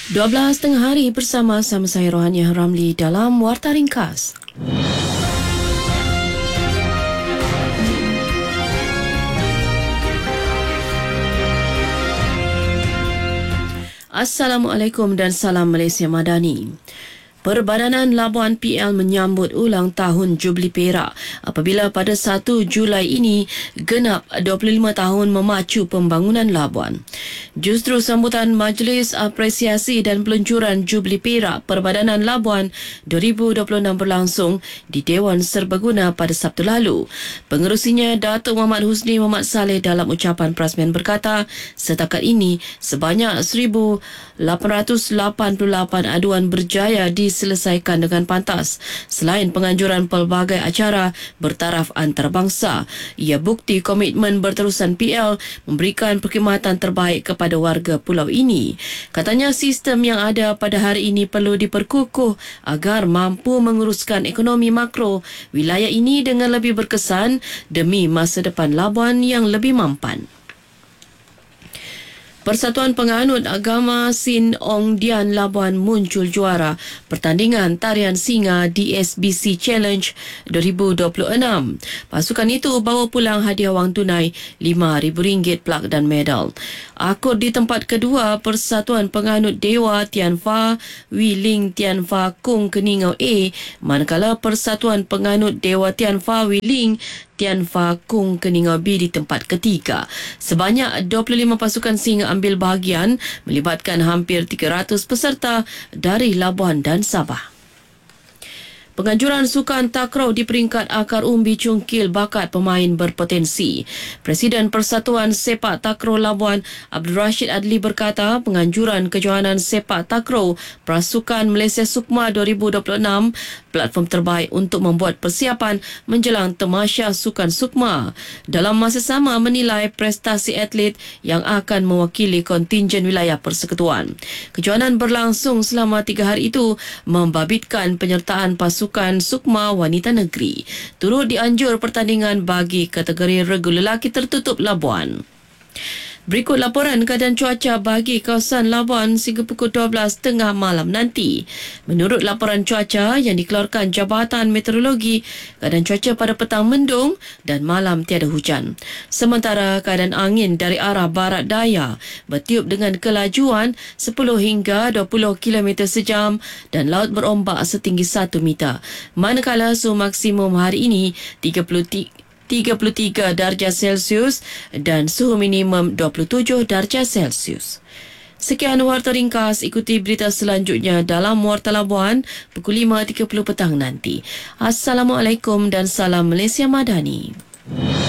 12 tengah hari bersama-sama saya Rohaniah Ramli dalam Warta Ringkas. Assalamualaikum dan salam Malaysia Madani. Perbadanan Labuan PL menyambut ulang tahun Jubli Perak apabila pada 1 Julai ini genap 25 tahun memacu pembangunan Labuan. Justru sambutan Majlis Apresiasi dan Peluncuran Jubli Perak Perbadanan Labuan 2026 berlangsung di Dewan Serbaguna pada Sabtu lalu. Pengerusinya Datuk Muhammad Husni Muhammad Saleh dalam ucapan perasmian berkata, setakat ini sebanyak 1,888 aduan berjaya diselesaikan dengan pantas. Selain penganjuran pelbagai acara bertaraf antarabangsa, ia bukti komitmen berterusan PL memberikan perkhidmatan terbaik kepada warga pulau ini. Katanya sistem yang ada pada hari ini perlu diperkukuh agar mampu menguruskan ekonomi makro wilayah ini dengan lebih berkesan demi masa depan Labuan yang lebih mampan. Persatuan Penganut Agama Sin Ong Dian Labuan muncul juara pertandingan tarian singa DSBC Challenge 2026. Pasukan itu bawa pulang hadiah wang tunai RM5,000 plak dan medal. Akur di tempat kedua Persatuan Penganut Dewa Tian Fa Wee Ling Tian Fa Kung Keningau A, manakala Persatuan Penganut Dewa Tian Fa Wee Ling Tian Fa Kung Keningau B di tempat ketiga. Sebanyak 25 pasukan singa ambil bahagian melibatkan hampir 300 peserta dari Labuan dan Sabah. Penganjuran sukan takraw di peringkat akar umbi cungkil bakat pemain berpotensi. Presiden Persatuan Sepak Takraw Labuan Abdul Rashid Adli berkata penganjuran kejohanan sepak takraw Prasukan Malaysia Sukma 2026 platform terbaik untuk membuat persiapan menjelang Tamasya Sukan Sukma. Dalam masa sama menilai prestasi atlet yang akan mewakili kontingen wilayah persekutuan. Kejohanan berlangsung selama 3 hari itu membabitkan penyertaan pasukan Sukma Wanita Negeri. Turut dianjur pertandingan bagi kategori regu lelaki tertutup Labuan. Berikut laporan keadaan cuaca bagi kawasan Labuan sehingga pukul 12 tengah malam nanti. Menurut laporan cuaca yang dikeluarkan Jabatan Meteorologi, keadaan cuaca pada petang mendung dan malam tiada hujan. Sementara keadaan angin dari arah barat daya bertiup dengan kelajuan 10 hingga 20 km sejam dan laut berombak setinggi 1 meter. Manakala suhu maksimum hari ini 33 darjah Celsius dan suhu minimum 27 darjah Celsius. Sekian Warta Ringkas, ikuti berita selanjutnya dalam Warta Labuan pukul 5.30 petang nanti. Assalamualaikum dan salam Malaysia Madani.